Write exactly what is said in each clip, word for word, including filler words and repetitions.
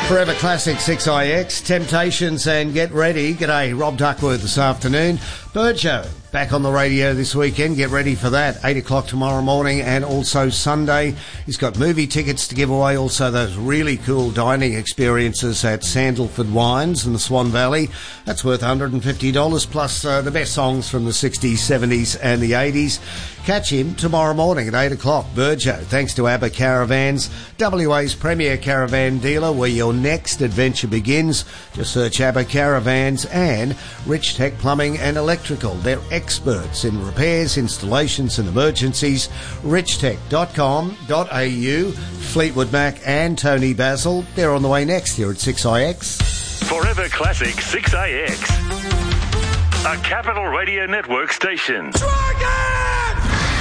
Forever Classic six I X, Temptations and Get Ready. G'day, Rob Duckworth this afternoon. Bird Show back on the radio this weekend. Get ready for that. eight o'clock tomorrow morning and also Sunday. He's got movie tickets to give away. Also those really cool dining experiences at Sandalford Wines in the Swan Valley. That's worth one hundred fifty dollars plus uh, the best songs from the sixties, seventies and the eighties. Catch him tomorrow morning at eight o'clock. Bird Show. Thanks to ABBA Caravans, W A's premier caravan dealer, where your next adventure begins. Just search ABBA Caravans and Rich Tech Plumbing and Electrical. They're experts in repairs, installations and emergencies. rich tech dot com dot a u. Fleetwood Mac and Tony Basil. They're on the way next here at six I X. Forever Classic six I X. A Capital Radio Network station. Dragon!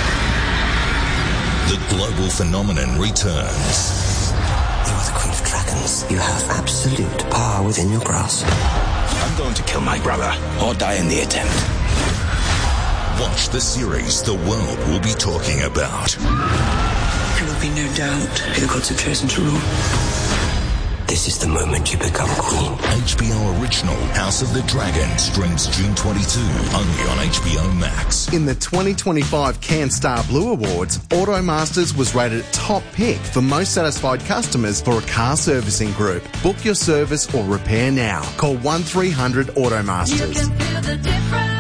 The global phenomenon returns. You are the Queen of Dragons. You have absolute power within your grasp. I'm going to kill my brother, or die in the attempt. Watch the series the world will be talking about. There will be no doubt who the gods have chosen to rule. This is the moment you become queen. H B O original House of the Dragon streams June twenty-second only on H B O Max. In the twenty twenty-five CanStar Blue Awards, Automasters was rated top pick for most satisfied customers for a car servicing group. Book your service or repair now. Call one three hundred Automasters. You can feel the difference.